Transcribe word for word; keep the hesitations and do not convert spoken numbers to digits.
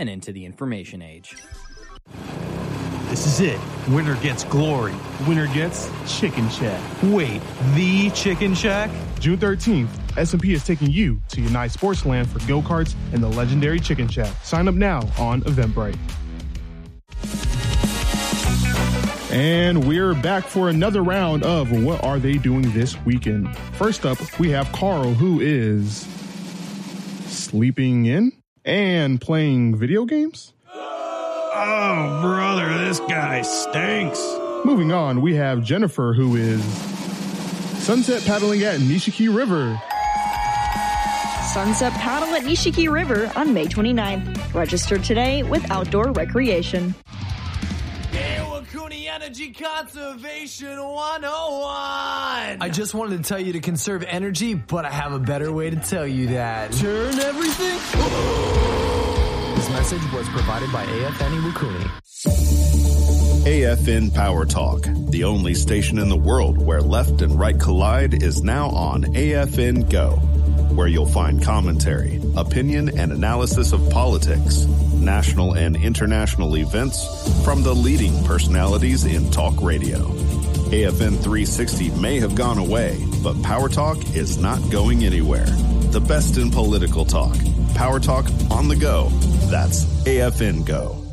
and into the information age. This is it. Winner gets glory. Winner gets Chicken Shack. Wait, the Chicken Shack? June thirteenth, S and P is taking you to United Sportsland for go-karts and the legendary Chicken Shack. Sign up now on Eventbrite. And we're back for another round of What Are They Doing This Weekend? First up, we have Carl, who is sleeping in and playing video games. Oh, brother, this guy stinks. Moving on, we have Jennifer, who is sunset paddling at Nishiki River. Sunset paddle at Nishiki River on May twenty-ninth. Register today with Outdoor Recreation. Energy Conservation one oh one. I just wanted to tell you to conserve energy, but I have a better way to tell you that. Turn everything. This message was provided by A F N Iwakuni. A F N Power Talk, the only station in the world where left and right collide, is now on A F N Go, where you'll find commentary, opinion, and analysis of politics, national and international events from the leading personalities in talk radio. A F N three sixty may have gone away, but Power Talk is not going anywhere. The best in political talk. Power Talk on the go. That's A F N Go.